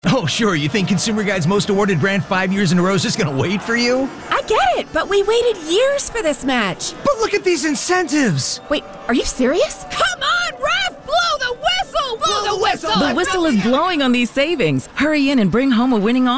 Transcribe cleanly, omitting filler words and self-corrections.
Oh, sure. You think Consumer Guide's most awarded brand 5 years in a row is just going to wait for you? I get it, but we waited years for this match. But look at these incentives. Wait, are you serious? Come on, ref! Blow the whistle! Blow the whistle! The whistle is blowing on these savings. Hurry in and bring home a winning offer.